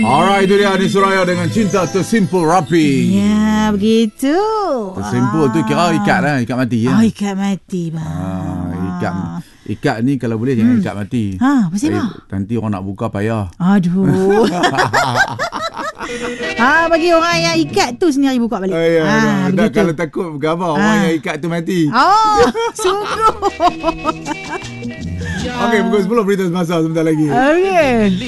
Alright, itu dia Ani Suraya dengan Cinta Tersimpul Rapi. Ya, begitu. Tersimpul tu kira ikat lah, ikat mati ya. Oh, ikat mati bang. Ikat ni kalau boleh jangan ikat mati. Pasal apa? Nanti orang nak buka payah. Aduh. Bagi orang yang ikat tu sendiri buka balik. Dah kalau takut gambar orang yang ikat tu mati. Sungguh. Okey, pukul 10 berita semasa sebentar lagi. Okey.